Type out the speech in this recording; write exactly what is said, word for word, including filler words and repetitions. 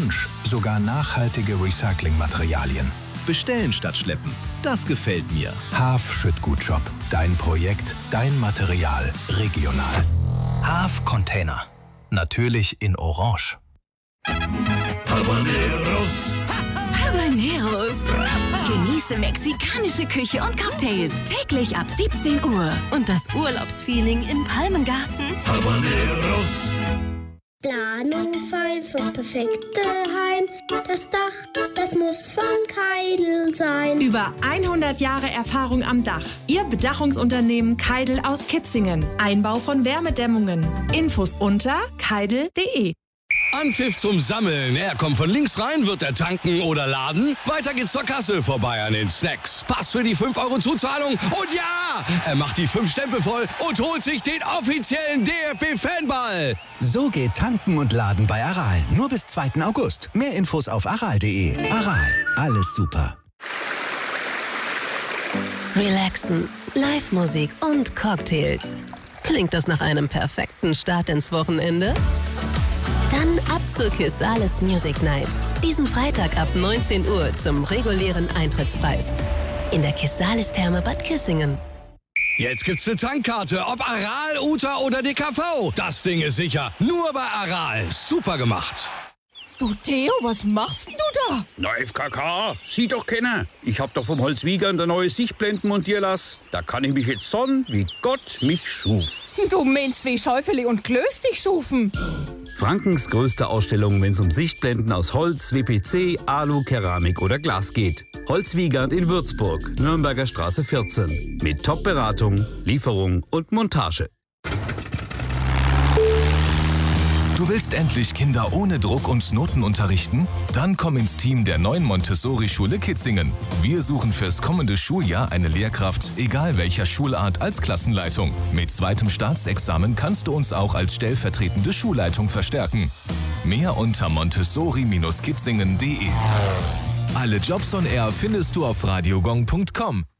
Wunsch sogar nachhaltige Recyclingmaterialien. Bestellen statt schleppen. Das gefällt mir. Haaf Schüttgutshop. Dein Projekt, dein Material. Regional. Haaf Container. Natürlich in Orange. Habaneros. Habaneros. Genieße mexikanische Küche und Cocktails täglich ab siebzehn Uhr. Und das Urlaubsfeeling im Palmengarten. Habaneros. Planung fein fürs perfekte Heim. Das Dach, das muss von Keidel sein. Über hundert Jahre Erfahrung am Dach. Ihr Bedachungsunternehmen Keidel aus Kitzingen. Einbau von Wärmedämmungen. Infos unter keidel punkt de. Anpfiff zum Sammeln. Er kommt von links rein, wird er tanken oder laden. Weiter geht's zur Kasse, vorbei an den Snacks. Pass für die fünf Euro Zuzahlung. Und ja, er macht die fünf Stempel voll und holt sich den offiziellen D F B-Fanball. So geht Tanken und Laden bei Aral. Nur bis zweiten August. Mehr Infos auf aral punkt de. Aral, alles super. Relaxen, Live-Musik und Cocktails. Klingt das nach einem perfekten Start ins Wochenende? Dann ab zur Kissales Music Night. Diesen Freitag ab neunzehn Uhr zum regulären Eintrittspreis. In der Kissales Therme Bad Kissingen. Jetzt gibt's eine Tankkarte, ob Aral, Uta oder D K V. Das Ding ist sicher. Nur bei Aral. Super gemacht. Du Theo, was machst denn du da? Na, F K K, sieht doch keiner. Ich hab doch vom Holzwiegern der neue Sichtblenden montiert lassen. Da kann ich mich jetzt sonnen, wie Gott mich schuf. Du meinst, wie Schäufele und Klöß dich schufen. Frankens größte Ausstellung, wenn es um Sichtblenden aus Holz, W P C, Alu, Keramik oder Glas geht. Holzwiegand in Würzburg, Nürnberger Straße vierzehn. Mit Top-Beratung, Lieferung und Montage. Du willst endlich Kinder ohne Druck und Noten unterrichten? Dann komm ins Team der neuen Montessori-Schule Kitzingen. Wir suchen fürs kommende Schuljahr eine Lehrkraft, egal welcher Schulart, als Klassenleitung. Mit zweitem Staatsexamen kannst du uns auch als stellvertretende Schulleitung verstärken. Mehr unter montessori Bindestrich kitzingen punkt de. Alle Jobs on Air findest du auf radiogong punkt com.